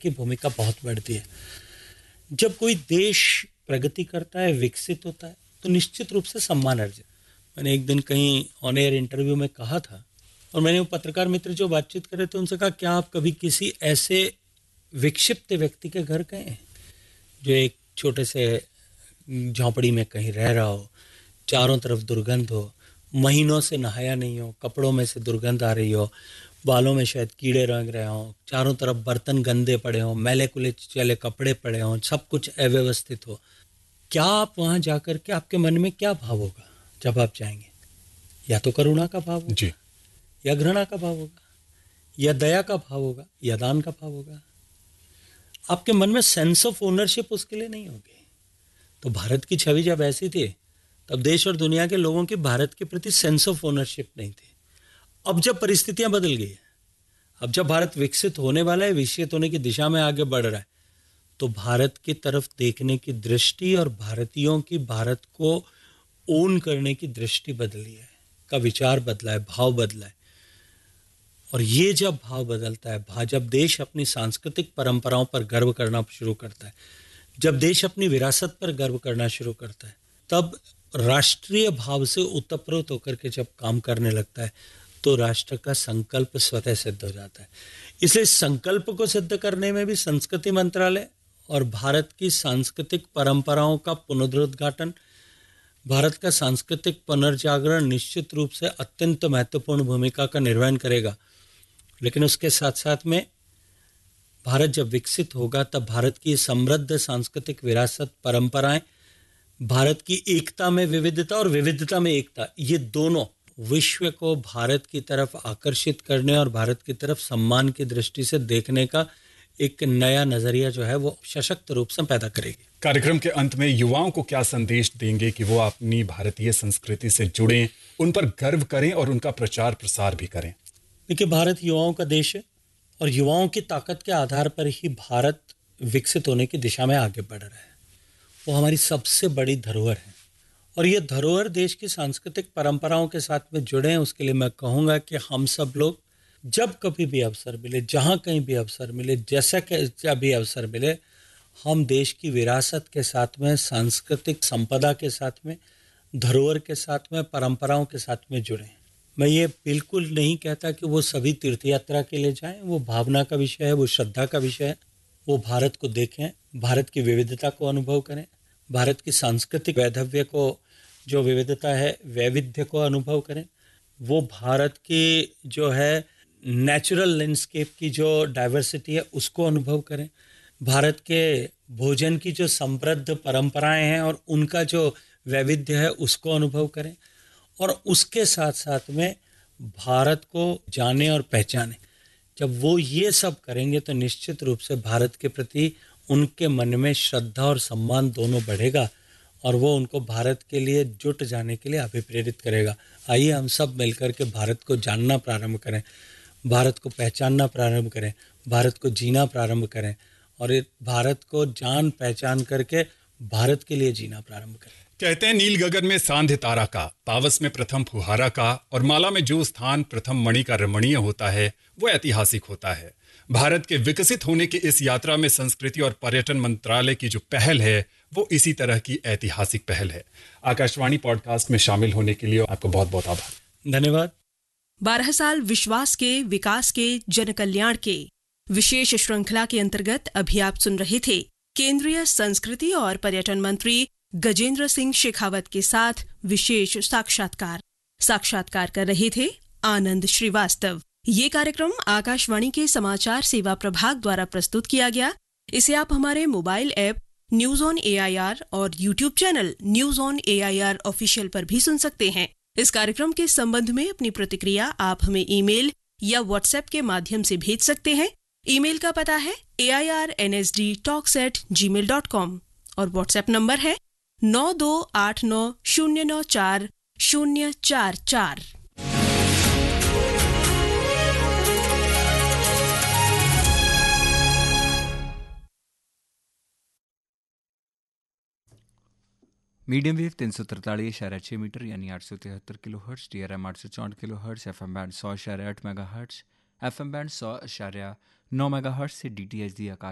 की भूमिका बहुत बढ़ती है। जब कोई देश प्रगति करता है, विकसित होता है, तो निश्चित रूप से सम्मान अर्जित। मैंने एक दिन कहीं ऑन एयर इंटरव्यू में कहा था, और मैंने वो पत्रकार मित्र जो बातचीत कर रहे थे उनसे कहा, क्या आप कभी किसी ऐसे विक्षिप्त व्यक्ति के घर गए हैं जो एक छोटे से झोंपड़ी में कहीं रह रहा हो, चारों तरफ दुर्गंध हो, महीनों से नहाया नहीं हो, कपड़ों में से दुर्गंध आ रही हो, बालों में शायद कीड़े रंग रहे हों, चारों तरफ बर्तन गंदे पड़े हों, मैले कुले चले कपड़े पड़े हों, सब कुछ अव्यवस्थित हो? क्या आप वहां जाकर के आपके मन में क्या भाव होगा जब आप जाएंगे? या तो करुणा का भाव होगा, या घृणा का भाव होगा, या दया का भाव होगा, या दान का भाव होगा। आपके मन में सेंस ऑफ ओनरशिप उसके लिए नहीं होगी। तो भारत की छवि जब ऐसी थी, तब देश और दुनिया के लोगों की भारत के प्रति सेंस ऑफ ओनरशिप नहीं थी। अब जब परिस्थितियां बदल गई है, अब जब भारत विकसित होने वाला है, विकसित होने की दिशा में आगे बढ़ रहा है, तो भारत की तरफ देखने की दृष्टि और भारतीयों की भारत को ओन करने की दृष्टि बदली है, का विचार बदला है, भाव बदला है। और ये जब भाव बदलता है, जब देश अपनी सांस्कृतिक परंपराओं पर गर्व करना शुरू करता है, जब देश अपनी विरासत पर गर्व करना शुरू करता है, तब राष्ट्रीय भाव से उत्प्रोत होकर के जब काम करने लगता है, तो राष्ट्र का संकल्प स्वतः सिद्ध हो जाता है। इसलिए संकल्प को सिद्ध करने में भी संस्कृति मंत्रालय और भारत की सांस्कृतिक परंपराओं का पुनरुद्घाटन, भारत का सांस्कृतिक पुनर्जागरण निश्चित रूप से अत्यंत महत्वपूर्ण भूमिका का निर्वहन करेगा। लेकिन उसके साथ साथ में भारत जब विकसित होगा, तब भारत की समृद्ध सांस्कृतिक विरासत, परंपराएं, भारत की एकता में विविधता और विविधता में एकता, ये दोनों विश्व को भारत की तरफ आकर्षित करने और भारत की तरफ सम्मान की दृष्टि से देखने का एक नया नजरिया जो है वो सशक्त रूप से पैदा करेगी। कार्यक्रम के अंत में युवाओं को क्या संदेश देंगे कि वो अपनी भारतीय संस्कृति से जुड़ें, उन पर गर्व करें और उनका प्रचार प्रसार भी करें? देखिए, भारत युवाओं का देश है और युवाओं की ताकत के आधार पर ही भारत विकसित होने की दिशा में आगे बढ़ रहा है। वो हमारी सबसे बड़ी धरोहर है, और ये धरोहर देश की सांस्कृतिक परंपराओं के साथ में जुड़े हैं। उसके लिए मैं कहूँगा कि हम सब लोग जब कभी भी अवसर मिले, जहाँ कहीं भी अवसर मिले, जैसा कि भी अवसर मिले, हम देश की विरासत के साथ में, सांस्कृतिक संपदा के साथ में, धरोहर के साथ में, परंपराओं के साथ में जुड़े। मैं ये बिल्कुल नहीं कहता कि वो सभी तीर्थ यात्रा के लिए जाएं, वो भावना का विषय है, वो श्रद्धा का विषय है। वो भारत को देखें, भारत की विविधता को अनुभव करें, भारत की सांस्कृतिक वैधव्य को, जो विविधता है, वैविध्य को अनुभव करें। वो भारत की जो है नेचुरल लैंडस्केप की जो डाइवर्सिटी है उसको अनुभव करें, भारत के भोजन की जो समृद्ध परंपराएं हैं और उनका जो वैविध्य है उसको अनुभव करें, और उसके साथ साथ में भारत को जाने और पहचाने। जब वो ये सब करेंगे तो निश्चित रूप से भारत के प्रति उनके मन में श्रद्धा और सम्मान दोनों बढ़ेगा, और वो उनको भारत के लिए जुट जाने के लिए अभिप्रेरित करेगा। आइए हम सब मिलकर के भारत को जानना प्रारंभ करें, भारत को पहचानना प्रारंभ करें, भारत को जीना प्रारंभ करें, और भारत को जान पहचान करके भारत के लिए जीना प्रारंभ करें। कहते हैं नील गगन में सांध्य तारा का, पावस में प्रथम फुहारा का, और माला में जो स्थान प्रथम मणि का रमणीय होता है वो ऐतिहासिक होता है। भारत के विकसित होने की इस यात्रा में संस्कृति और पर्यटन मंत्रालय की जो पहल है वो इसी तरह की ऐतिहासिक पहल है। आकाशवाणी पॉडकास्ट में शामिल होने के लिए आपको बहुत बहुत आभार। धन्यवाद। 12 साल विश्वास के, विकास के, जन कल्याण के विशेष श्रृंखला के अंतर्गत अभी आप सुन रहे थे केंद्रीय संस्कृति और पर्यटन मंत्री गजेंद्र सिंह शेखावत के साथ विशेष साक्षात्कार कर रहे थे आनंद श्रीवास्तव। ये कार्यक्रम आकाशवाणी के समाचार सेवा प्रभाग द्वारा प्रस्तुत किया गया। इसे आप हमारे mobile app news on AIR और YouTube channel news on AIR official पर भी सुन सकते हैं। इस कार्यक्रम के संबंध में अपनी प्रतिक्रिया आप हमें ईमेल या व्हाट्सएप के माध्यम से भेज सकते हैं। ईमेल का पता है airnsdtalks@gmail.com और व्हाट्सएप नंबर है 9289094044। मीडियम वेव 343.6 मीटर यानी 873 kilo hertz, DRM 864 kilo hertz, FM band 100.8 mega hertz, FM band 100.9 mega hertz से DTH दी आकाश